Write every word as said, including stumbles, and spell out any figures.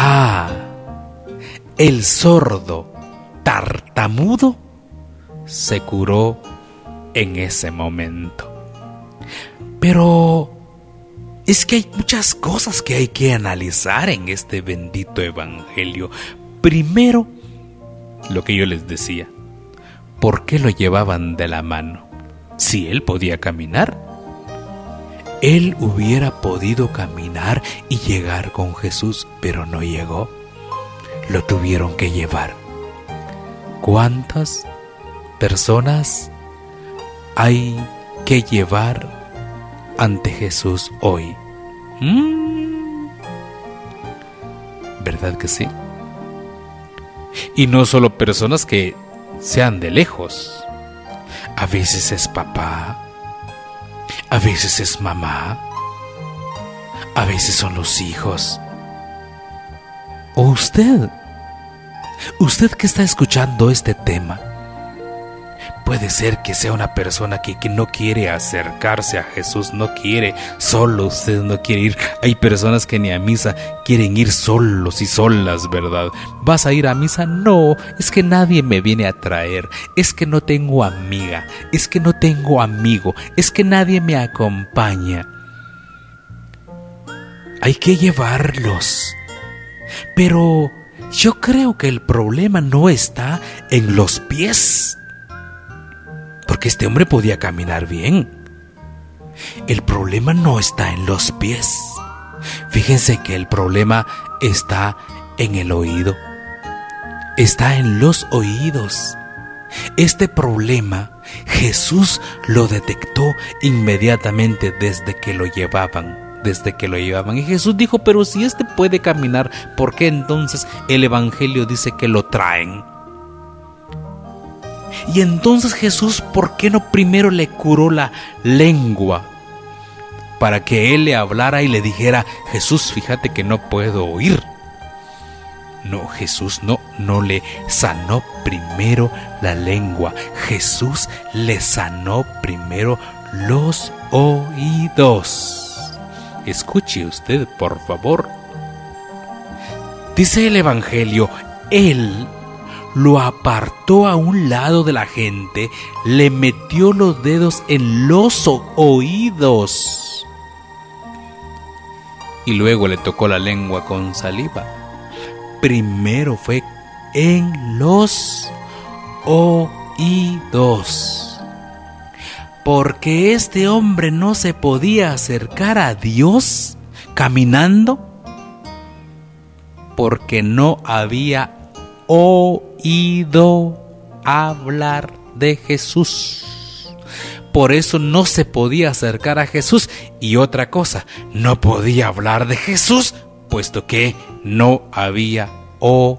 Ah, el sordo tartamudo se curó en ese momento. Pero es que hay muchas cosas que hay que analizar en este bendito evangelio. Primero, lo que yo les decía, ¿por qué lo llevaban de la mano? Si él podía caminar, él hubiera podido caminar y llegar con Jesús, pero no llegó. Lo tuvieron que llevar. ¿Cuántas personas hay que llevar ante Jesús hoy? ¿Mm? ¿Verdad que sí? Y no solo personas que sean de lejos. A veces es papá, a veces es mamá, a veces son los hijos. O usted, usted que está escuchando este tema, puede ser que sea una persona que, que no quiere acercarse a Jesús, no quiere, solo usted no quiere ir. Hay personas que ni a misa quieren ir solos y solas, ¿verdad? ¿Vas a ir a misa? No, es que nadie me viene a traer, es que no tengo amiga, es que no tengo amigo, es que nadie me acompaña. Hay que llevarlos. Pero yo creo que el problema no está en los pies, porque este hombre podía caminar bien. El problema no está en los pies. Fíjense que el problema está en el oído. Está en los oídos. Este problema Jesús lo detectó inmediatamente desde que lo llevaban. Desde que lo llevaban. Y Jesús dijo, pero si este puede caminar, ¿por qué entonces el evangelio dice que lo traen? Y entonces Jesús, ¿por qué no primero le curó la lengua? Para que él le hablara y le dijera, Jesús, fíjate que no puedo oír. No, Jesús no, no le sanó primero la lengua. Jesús le sanó primero los oídos. Escuche usted, por favor. Dice el evangelio, él lo apartó a un lado de la gente, le metió los dedos en los oídos y luego le tocó la lengua con saliva. Primero fue en los oídos, porque este hombre no se podía acercar a Dios caminando porque no había oído hablar de Jesús. Por eso no se podía acercar a Jesús. Y otra cosa, no podía hablar de Jesús, puesto que no había